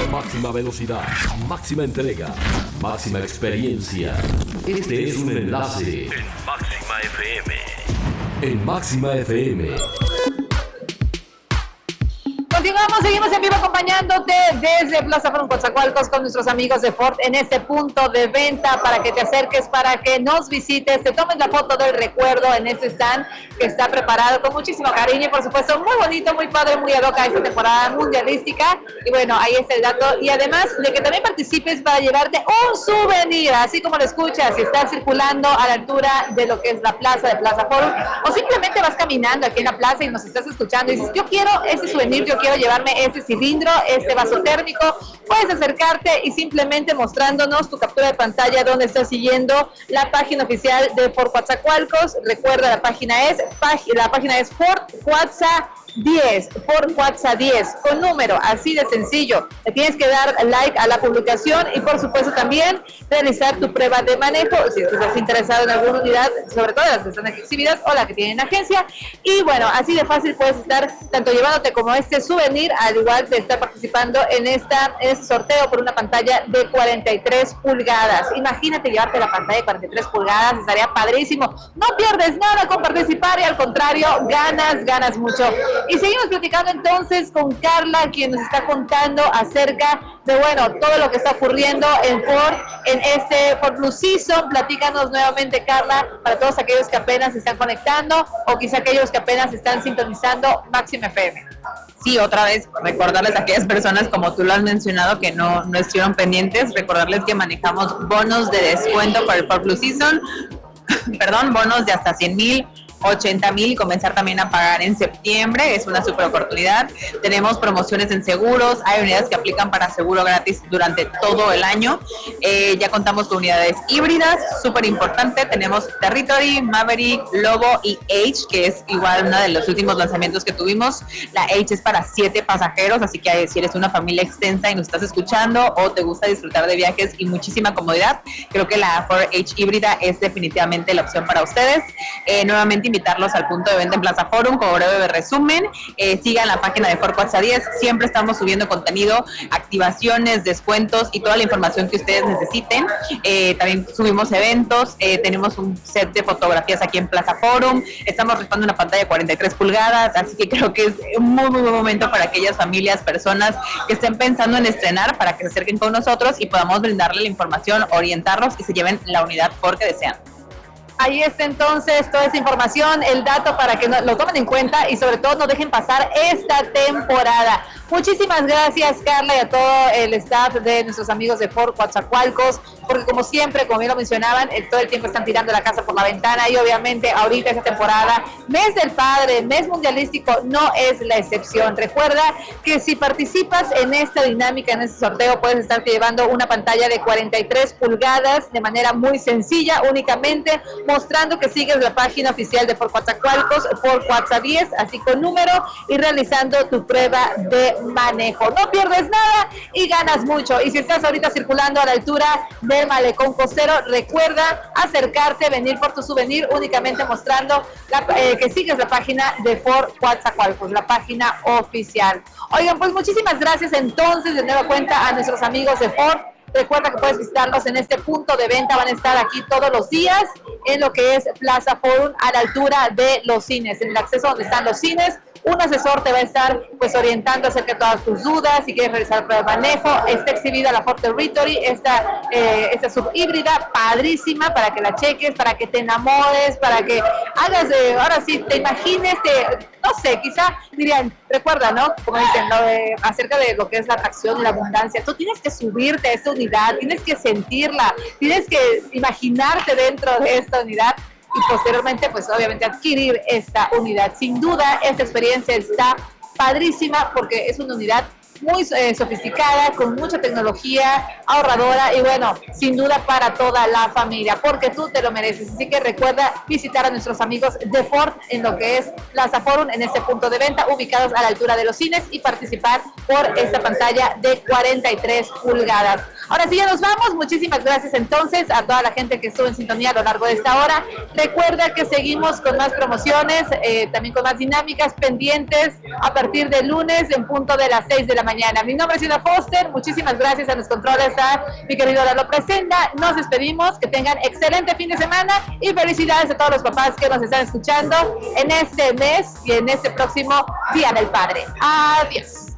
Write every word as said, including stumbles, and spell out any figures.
Máxima velocidad, máxima entrega, máxima experiencia. Este es un enlace en Máxima F M. En Máxima F M. Continuamos, seguimos en vivo acompañándote desde Plaza Forum Coatzacoalcos con nuestros amigos de Ford en este punto de venta para que te acerques, para que nos visites, te tomes la foto del recuerdo en este stand que está preparado con muchísimo cariño y por supuesto muy bonito, muy padre, muy ad hoc a esta temporada mundialística. Y bueno, ahí está el dato y además de que también participes para llevarte un souvenir, así como lo escuchas, si estás circulando a la altura de lo que es la plaza de Plaza Forum o simplemente vas caminando aquí en la plaza y nos estás escuchando y dices, yo quiero ese souvenir, yo quiero llevarme este cilindro, este vaso térmico, puedes acercarte y simplemente mostrándonos tu captura de pantalla donde estás siguiendo la página oficial de Ford Coatzacoalcos. Recuerda, la página es la página es Ford Coatza diez, Ford Coatza diez, con número, así de sencillo. Le tienes que dar like a la publicación y por supuesto también realizar tu prueba de manejo si estás interesado en alguna unidad, sobre todo las que están aquí exhibidas o la que tienen agencia. Y bueno, así de fácil puedes estar tanto llevándote como este souvenir, al igual de estar participando en, esta, en este sorteo por una pantalla de cuarenta y tres pulgadas. Imagínate llevarte la pantalla de cuarenta y tres pulgadas, estaría padrísimo. No pierdes nada con participar y al contrario, ganas, ganas mucho. Y seguimos platicando entonces con Carla, quien nos está contando acerca de, bueno, todo lo que está ocurriendo en Ford, en este Ford Blue Season. Platícanos nuevamente, Carla, para todos aquellos que apenas se están conectando o quizá aquellos que apenas están sintonizando Máxima F M. Sí, otra vez, recordarles a aquellas personas, como tú lo has mencionado, que no, no estuvieron pendientes, recordarles que manejamos bonos de descuento para el Ford Blue Season, perdón, bonos de hasta cien mil, ochenta mil, comenzar también a pagar en septiembre, es una super oportunidad. Tenemos promociones en seguros, hay unidades que aplican para seguro gratis durante todo el año. Eh, ya contamos con unidades híbridas, súper importante, tenemos Territory, Maverick, Lobo y H, que es igual uno de los últimos lanzamientos que tuvimos. La H es para siete pasajeros, así que si eres una familia extensa y nos estás escuchando o te gusta disfrutar de viajes y muchísima comodidad, creo que la Ford H híbrida es definitivamente la opción para ustedes. Eh, nuevamente invitarlos al punto de venta en Plaza Forum como breve resumen. Eh, sigan la página de Ford Coatza diez, siempre estamos subiendo contenido, activaciones, descuentos y toda la información que ustedes necesiten. Eh, también subimos eventos, eh, tenemos un set de fotografías aquí en Plaza Forum, estamos rifando una pantalla de cuarenta y tres pulgadas, así que creo que es un muy, muy buen momento para aquellas familias, personas que estén pensando en estrenar, para que se acerquen con nosotros y podamos brindarle la información, orientarlos y se lleven la unidad Ford que desean. Ahí está entonces toda esta información, el dato para que no, lo tomen en cuenta y sobre todo no dejen pasar esta temporada. Muchísimas gracias, Carla, y a todo el staff de nuestros amigos de Ford Coatzacoalcos, porque como siempre, como bien lo mencionaban, el, todo el tiempo están tirando la casa por la ventana y obviamente ahorita esta temporada, mes del padre, mes mundialístico, no es la excepción. Recuerda que si participas en esta dinámica, en este sorteo, puedes estarte llevando una pantalla de cuarenta y tres pulgadas de manera muy sencilla, únicamente mostrando que sigues la página oficial de Ford Coatzacoalcos, Ford Coatza diez, así con número, y realizando tu prueba de manejo. No pierdes nada y ganas mucho. Y si estás ahorita circulando a la altura del Malecón Costero, recuerda acercarte, venir por tu souvenir, únicamente mostrando la, eh, que sigues la página de Ford Coatzacoalcos, la página oficial. Oigan, pues muchísimas gracias entonces de nueva cuenta a nuestros amigos de Ford. Recuerda que puedes visitarlos en este punto de venta, van a estar aquí todos los días en lo que es Plaza Forum, a la altura de los cines, en el acceso donde están los cines. Un asesor te va a estar pues orientando acerca de todas tus dudas, si quieres realizar prueba de manejo. Está exhibida la Ford Territory, esta, eh, esta subhíbrida, padrísima, para que la cheques, para que te enamores, para que hagas, de, ahora sí, te imagines, te, no sé, quizá dirían, recuerda, ¿no? Como dicen, lo de, acerca de lo que es la atracción y la abundancia, tú tienes que subirte a esta unidad, tienes que sentirla, tienes que imaginarte dentro de esta unidad y posteriormente, pues obviamente adquirir esta unidad. Sin duda, esta experiencia está padrísima porque es una unidad muy eh, sofisticada, con mucha tecnología, ahorradora y bueno, sin duda para toda la familia, porque tú te lo mereces. Así que recuerda visitar a nuestros amigos de Ford en lo que es Plaza Forum, en este punto de venta, ubicados a la altura de los cines, y participar por esta pantalla de cuarenta y tres pulgadas. Ahora sí, ya nos vamos. Muchísimas gracias entonces a toda la gente que estuvo en sintonía a lo largo de esta hora. Recuerda que seguimos con más promociones, eh, también con más dinámicas pendientes a partir de lunes en punto de las seis de la mañana. Mi nombre es Ina Foster. Muchísimas gracias a los controles, a mi querido Lalo Presenda. Nos despedimos. Que tengan excelente fin de semana y felicidades a todos los papás que nos están escuchando en este mes y en este próximo Día del Padre. Adiós.